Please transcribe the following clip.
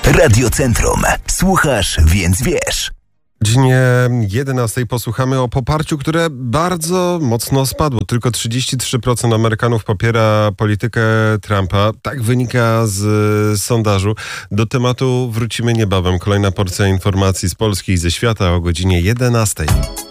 Radiocentrum. Słuchasz, więc wiesz. Godzinie 11 posłuchamy o poparciu, które bardzo mocno spadło. Tylko 33% Amerykanów popiera politykę Trumpa. Tak wynika z sondażu. Do tematu wrócimy niebawem. Kolejna porcja informacji z Polski i ze świata o godzinie 11.